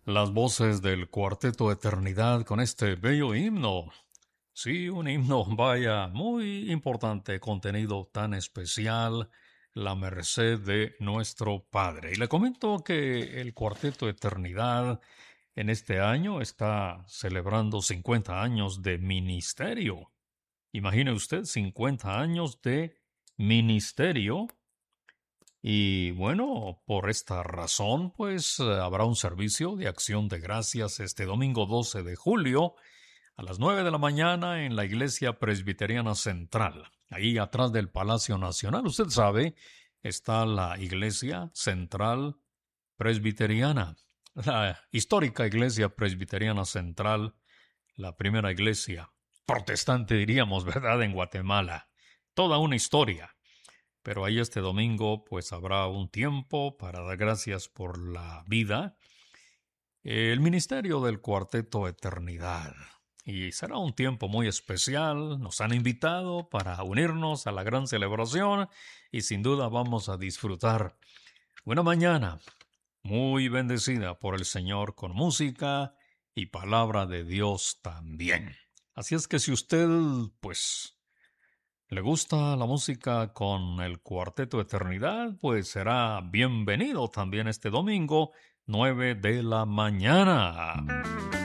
Las voces del Cuarteto Eternidad con este bello himno. Sí, un himno, vaya, muy importante, contenido tan especial, la merced de nuestro Padre. Y le comento que el Cuarteto Eternidad en este año está celebrando 50 años de ministerio. Imagine usted 50 años de ministerio. Y bueno, por esta razón, pues habrá un servicio de acción de gracias este domingo 12 de julio a las 9 de la mañana en la Iglesia Presbiteriana Central, ahí atrás del Palacio Nacional. Usted sabe, está la Iglesia Central Presbiteriana, la histórica Iglesia Presbiteriana Central, la primera iglesia protestante, diríamos, ¿verdad?, en Guatemala. Toda una historia. Pero ahí este domingo pues habrá un tiempo para dar gracias por la vida, el ministerio del Cuarteto Eternidad. Y será un tiempo muy especial, nos han invitado para unirnos a la gran celebración y sin duda vamos a disfrutar una mañana muy bendecida por el Señor con música y palabra de Dios también. Así es que si usted pues ¿le gusta la música con el Cuarteto Eternidad? Pues será bienvenido también este domingo, 9 de la mañana.